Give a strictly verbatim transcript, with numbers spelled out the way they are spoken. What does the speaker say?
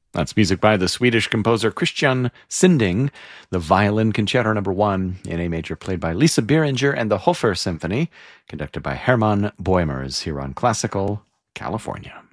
That's music by the Swedish composer Christian Sinding, the Violin Concerto Number One in A major, played by Lisa Beringer, and the Hofer Symphony, conducted by Hermann Boimers, here on Classical California.